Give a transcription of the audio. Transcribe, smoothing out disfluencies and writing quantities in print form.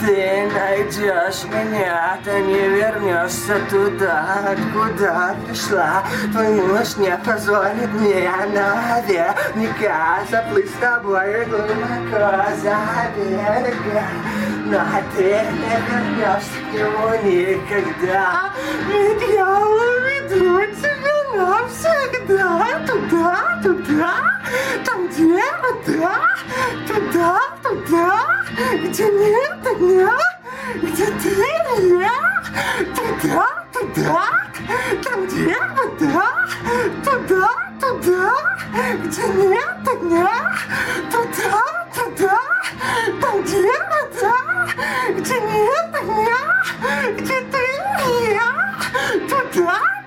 Ты найдешь меня, ты не вернешься туда, откуда пришла. Твой муж не позволит мне наверняка заплыть с тобой глубоко за берега. Но ты не вернешься к нему никогда. Ведь я уведу тебя навсегда. Туда, туда, там где вода. Туда, туда, где нет огня, где ты и я. Туда, туда, там где вода. Туда, туда, где нет огня. Туда, туда, там где вода. Где нет огня, где ты и я. Туда,